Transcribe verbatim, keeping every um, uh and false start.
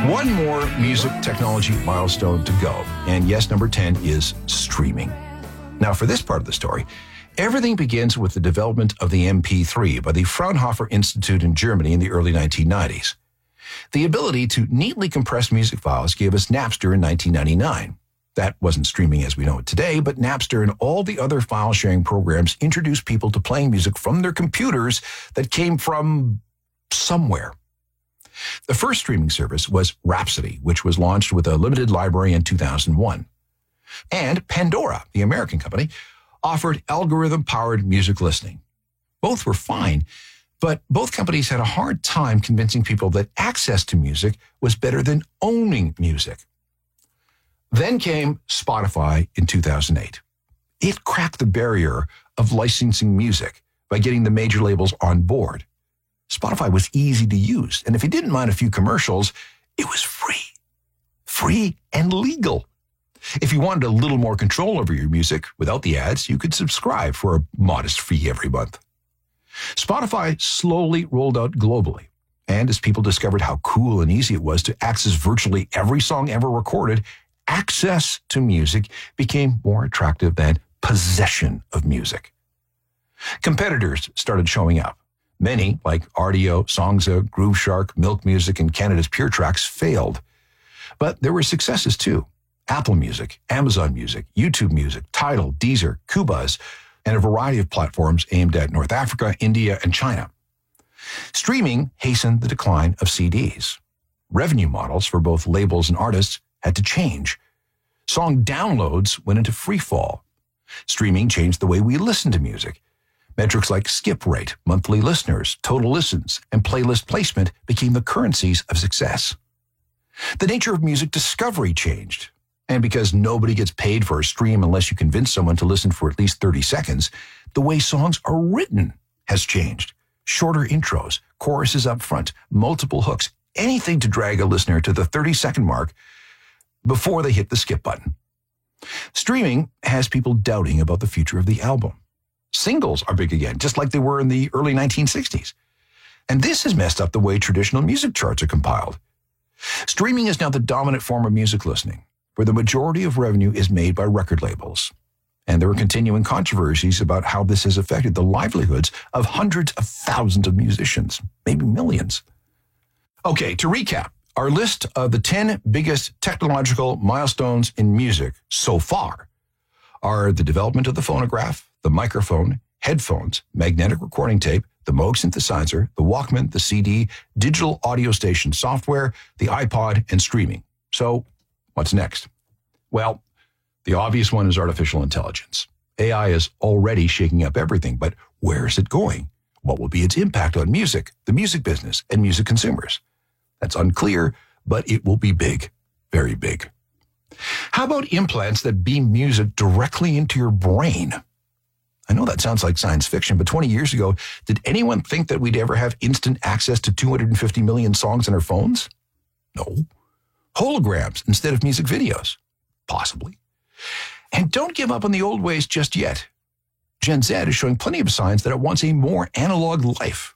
One more music technology milestone to go. And yes, number ten is streaming. Now, for this part of the story, everything begins with the development of the M P three by the Fraunhofer Institute in Germany in the early nineteen nineties. The ability to neatly compress music files gave us Napster in nineteen ninety-nine. That wasn't streaming as we know it today, but Napster and all the other file-sharing programs introduced people to playing music from their computers that came from somewhere. The first streaming service was Rhapsody, which was launched with a limited library in two thousand one. And Pandora, the American company, offered algorithm-powered music listening. Both were fine, but both companies had a hard time convincing people that access to music was better than owning music. Then came Spotify in two thousand eight. It cracked the barrier of licensing music by getting the major labels on board. Spotify was easy to use, and if you didn't mind a few commercials, it was free. Free and legal. If you wanted a little more control over your music without the ads, you could subscribe for a modest fee every month. Spotify slowly rolled out globally, and as people discovered how cool and easy it was to access virtually every song ever recorded, access to music became more attractive than possession of music. Competitors started showing up. Many, like Rdio, Songza, Grooveshark, Milk Music, and Canada's Pure Tracks, failed. But there were successes too. Apple Music, Amazon Music, YouTube Music, Tidal, Deezer, Qobuz, and a variety of platforms aimed at North Africa, India, and China. Streaming hastened the decline of C Ds. Revenue models for both labels and artists had to change. Song downloads went into free fall. Streaming changed the way we listen to music. Metrics like skip rate, monthly listeners, total listens, and playlist placement became the currencies of success. The nature of music discovery changed. And because nobody gets paid for a stream unless you convince someone to listen for at least thirty seconds, the way songs are written has changed. Shorter intros, choruses up front, multiple hooks, anything to drag a listener to the thirty-second mark before they hit the skip button. Streaming has people doubting about the future of the album. Singles are big again, just like they were in the early nineteen sixties. And this has messed up the way traditional music charts are compiled. Streaming is now the dominant form of music listening, where the majority of revenue is made by record labels. And there are continuing controversies about how this has affected the livelihoods of hundreds of thousands of musicians, maybe millions. Okay, to recap, our list of the ten biggest technological milestones in music so far are the development of the phonograph, the microphone, headphones, magnetic recording tape, the Moog synthesizer, the Walkman, the C D, digital audio station software, the iPod, and streaming. So, what's next? Well, the obvious one is artificial intelligence. A I is already shaking up everything, but where is it going? What will be its impact on music, the music business, and music consumers? That's unclear, but it will be big, very big. How about implants that beam music directly into your brain? I know that sounds like science fiction, but twenty years ago, did anyone think that we'd ever have instant access to two hundred fifty million songs on our phones? No. Holograms instead of music videos? Possibly. And don't give up on the old ways just yet. Gen Z is showing plenty of signs that it wants a more analog life.